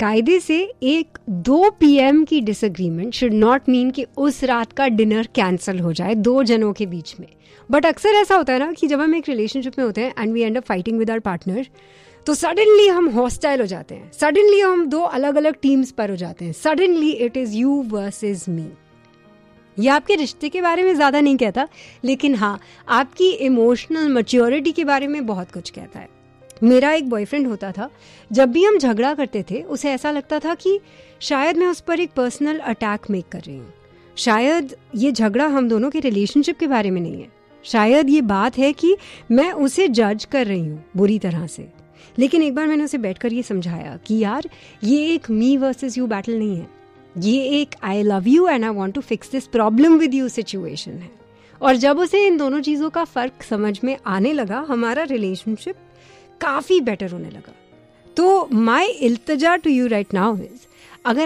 कायदे से एक 2 PM की डिसएग्रीमेंट शुड नॉट मीन कि उस रात का डिनर कैंसिल हो जाए 2 जनों के बीच में. बट अक्सर ऐसा होता है ना कि जब हम एक रिलेशनशिप में होते हैं and we and up fighting with our partner, तो सडनली हम हॉस्टाइल हो जाते हैं, सडनली हम 2 अलग अलग टीम्स पर हो जाते हैं, suddenly it is you versus मी. ये आपके रिश्ते के बारे में ज़्यादा नहीं कहता, लेकिन हाँ आपकी इमोशनल मैच्योरिटी के बारे में बहुत कुछ कहता है. मेरा एक बॉयफ्रेंड होता था, जब भी हम झगड़ा करते थे उसे ऐसा लगता था कि शायद मैं उस पर एक पर्सनल अटैक मेक कर रही हूँ, शायद ये झगड़ा हम दोनों के रिलेशनशिप के बारे में नहीं है, शायद ये बात है कि मैं उसे जज कर रही हूँ बुरी तरह से. लेकिन एक बार मैंने उसे बैठकर ये समझाया कि यार ये एक मी वर्सेस यू बैटल नहीं है, ये एक I love you and I want to fix this problem with you situation है. और जब उसे इन दोनों चीज़ों का फ़र्क समझ में आने लगा, हमारा रिलेशनशिप काफ़ी बेटर होने लगा. तो माई इल्तजा to you right now is